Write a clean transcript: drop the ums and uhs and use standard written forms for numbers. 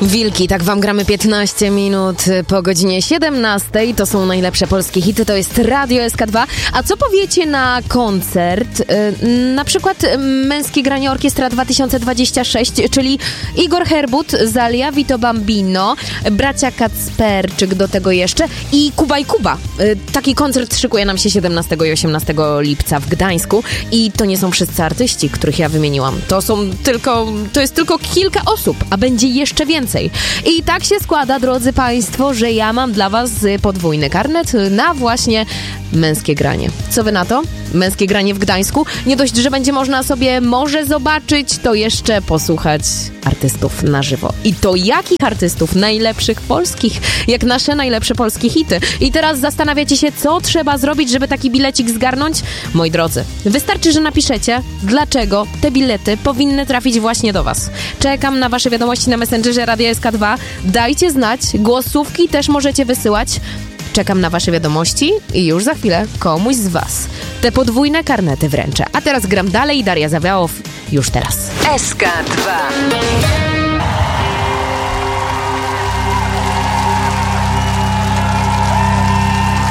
Wilki, tak wam gramy 15 minut po godzinie 17. To są najlepsze polskie hity, to jest Radio SK2. A co powiecie na koncert? Na przykład Męskie Granie Orkiestra 2026, czyli Igor Herbut, Zalia, Vito Bambino, bracia Kacperczyk do tego jeszcze i Kuba i Kuba. Taki koncert szykuje nam się 17 i 18 lipca w Gdańsku i to nie są wszyscy artyści, których ja wymieniłam. To jest tylko kilka osób, a będzie jeszcze więcej. I tak się składa, drodzy Państwo, że ja mam dla Was podwójny karnet na właśnie Męskie Granie. Co Wy na to? Męskie Granie w Gdańsku. Nie dość, że będzie można sobie może zobaczyć, to jeszcze posłuchać artystów na żywo. I to jakich artystów? Najlepszych polskich, jak nasze najlepsze polskie hity. I teraz zastanawiacie się, co trzeba zrobić, żeby taki bilecik zgarnąć? Moi drodzy, wystarczy, że napiszecie, dlaczego te bilety powinny trafić właśnie do Was. Czekam na Wasze wiadomości na Messengerze Radia SK2. Dajcie znać, głosówki też możecie wysyłać. Czekam na Wasze wiadomości i już za chwilę komuś z Was te podwójne karnety wręczę. A teraz gram dalej, Daria Zawiałow już teraz. SK2